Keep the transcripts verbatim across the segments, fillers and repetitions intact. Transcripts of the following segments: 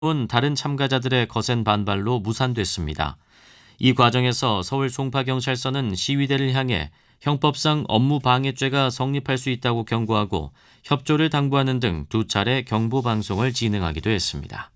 온 다른 참가자들의 거센 반발로 무산됐습니다. 이 과정에서 서울 송파경찰서는 시위대를 향해 형법상 업무방해죄가 성립할 수 있다고 경고하고 협조를 당부하는 등 두 차례 경보방송을 진행하기도 했습니다.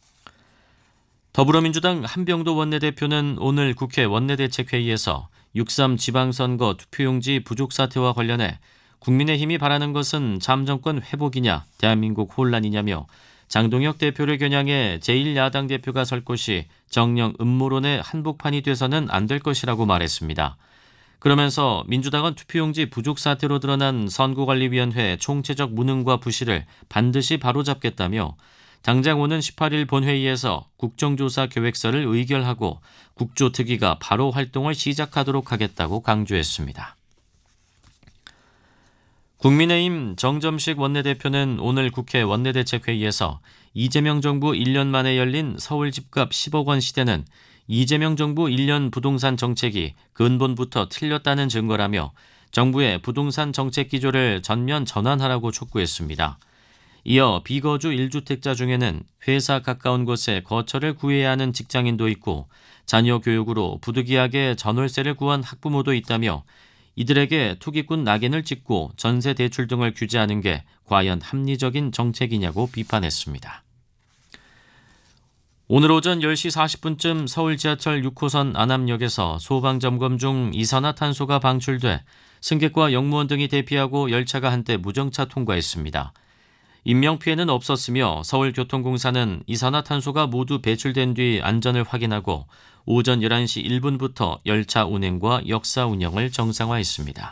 더불어민주당 한병도 원내대표는 오늘 국회 원내대책회의에서 육삼 지방선거 투표용지 부족 사태와 관련해 국민의힘이 바라는 것은 참정권 회복이냐 대한민국 혼란이냐며 장동혁 대표를 겨냥해 제일 야당 대표가 설 곳이 정령 음모론의 한복판이 돼서는 안 될 것이라고 말했습니다. 그러면서 민주당은 투표용지 부족 사태로 드러난 선거관리위원회 총체적 무능과 부실을 반드시 바로잡겠다며 당장 오는 십팔 일 본회의에서 국정조사 계획서를 의결하고 국조특위가 바로 활동을 시작하도록 하겠다고 강조했습니다. 국민의힘 정점식 원내대표는 오늘 국회 원내대책회의에서 이재명 정부 일 년 만에 열린 서울 집값 십억 원 시대는 이재명 정부 일 년 부동산 정책이 근본부터 틀렸다는 증거라며 정부의 부동산 정책 기조를 전면 전환하라고 촉구했습니다. 이어 비거주 일 주택자 중에는 회사 가까운 곳에 거처를 구해야 하는 직장인도 있고 자녀 교육으로 부득이하게 전월세를 구한 학부모도 있다며 이들에게 투기꾼 낙인을 찍고 전세 대출 등을 규제하는 게 과연 합리적인 정책이냐고 비판했습니다. 오늘 오전 열 시 사십 분쯤 서울 지하철 육 호선 안암역에서 소방점검 중 이산화탄소가 방출돼 승객과 역무원 등이 대피하고 열차가 한때 무정차 통과했습니다. 인명피해는 없었으며 서울교통공사는 이산화탄소가 모두 배출된 뒤 안전을 확인하고 오전 열한 시 일 분부터 열차 운행과 역사 운영을 정상화했습니다.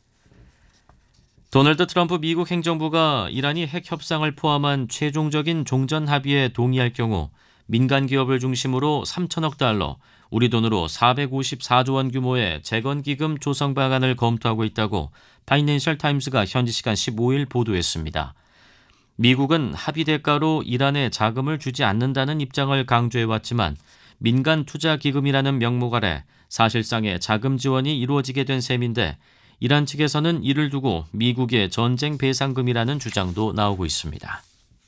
도널드 트럼프 미국 행정부가 이란이 핵 협상을 포함한 최종적인 종전 합의에 동의할 경우 민간 기업을 중심으로 삼천억 달러, 우리 돈으로 사백오십사조 원 규모의 재건기금 조성 방안을 검토하고 있다고 파이낸셜 타임스가 현지 시간 십오 일 보도했습니다. 미국은 합의 대가로 이란에 자금을 주지 않는다는 입장을 강조해왔지만 민간 투자 기금이라는 명목 아래 사실상의 자금 지원이 이루어지게 된 셈인데 이란 측에서는 이를 두고 미국의 전쟁 배상금이라는 주장도 나오고 있습니다.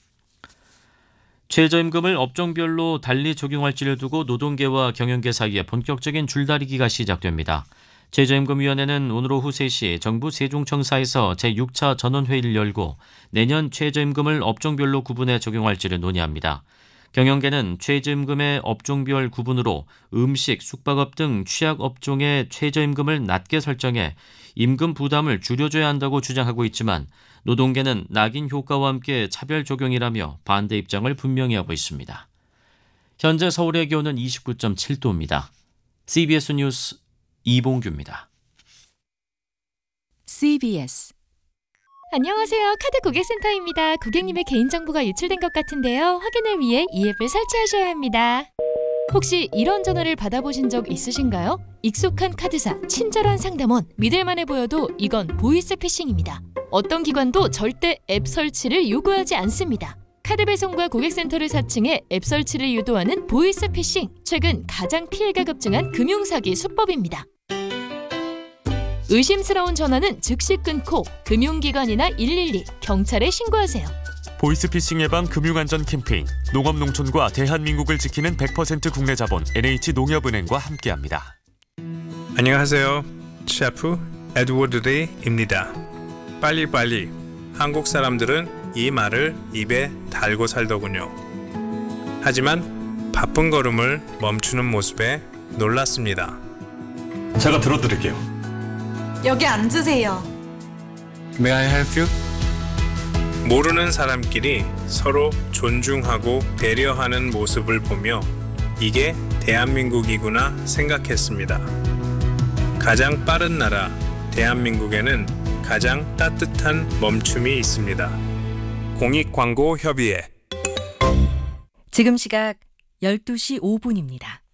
최저임금을 업종별로 달리 적용할지를 두고 노동계와 경영계 사이에 본격적인 줄다리기가 시작됩니다. 최저임금위원회는 오늘 오후 세 시 정부 세종청사에서 제육 차 전원회의를 열고 내년 최저임금을 업종별로 구분해 적용할지를 논의합니다. 경영계는 최저임금의 업종별 구분으로 음식, 숙박업 등 취약업종의 최저임금을 낮게 설정해 임금 부담을 줄여줘야 한다고 주장하고 있지만 노동계는 낙인 효과와 함께 차별 적용이라며 반대 입장을 분명히 하고 있습니다. 현재 서울의 기온은 이십구 점 칠 도입니다. 씨비에스 뉴스 이봉규입니다. 씨비에스 안녕하세요. 카드 고객센터입니다. 고객님의 개인정보가 유출된 것 같은데요. 확인을 위해 이 앱을 설치하셔야 합니다. 혹시 이런 전화를 받아보신 적 있으신가요? 익숙한 카드사, 친절한 상담원, 믿을만해 보여도 이건 보이스피싱입니다. 어떤 기관도 절대 앱 설치를 요구하지 않습니다. 카드 배송과 고객센터를 사칭해 앱 설치를 유도하는 보이스피싱, 최근 가장 피해가 급증한 금융사기 수법입니다. 의심스러운 전화는 즉시 끊고 금융기관이나 일일이, 경찰에 신고하세요. 보이스피싱 예방 금융안전 캠페인 농업농촌과 대한민국을 지키는 백 퍼센트 국내 자본 엔에이치농협은행과 함께합니다. 안녕하세요. 셰프 에드워드 레이입니다. 빨리빨리. 한국 사람들은 이 말을 입에 달고 살더군요. 하지만 바쁜 걸음을 멈추는 모습에 놀랐습니다. 제가 들어드릴게요. 여기 앉으세요. May I help you? 모르는 사람끼리 서로 존중하고 배려하는 모습을 보며 이게 대한민국이구나 생각했습니다. 가장 빠른 나라 대한민국에는 가장 따뜻한 멈춤이 있습니다. 공익광고협의회. 지금 시각 열두 시 오 분입니다.